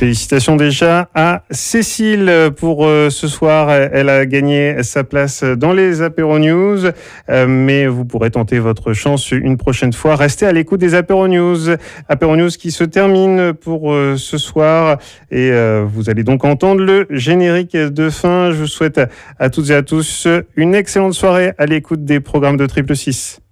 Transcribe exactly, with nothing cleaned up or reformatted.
Félicitations déjà à Cécile pour euh, ce soir. Elle a gagné sa place dans les Apéro News, euh, mais vous pourrez tenter votre chance une prochaine fois. Restez à l'écoute des Apéro News. Apéro News qui se termine pour euh, ce soir et euh, vous allez donc entendre le générique de fin. Je vous souhaite à toutes et à tous une excellente soirée à l'écoute des programmes de Triple Six.